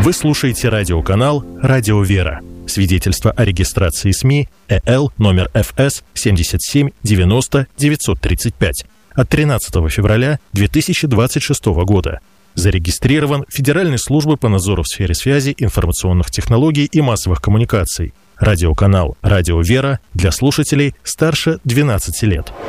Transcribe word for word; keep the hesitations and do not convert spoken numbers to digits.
Вы слушаете радиоканал «Радио Вера». Свидетельство о регистрации СМИ ЭЛ номер эф эс семьдесят семь девяносто девятьсот тридцать пять от тринадцатого февраля две тысячи двадцать шестого года. Зарегистрирован Федеральной службой по надзору в сфере связи, информационных технологий и массовых коммуникаций. Радиоканал «Радио Вера» для слушателей старше двенадцати лет.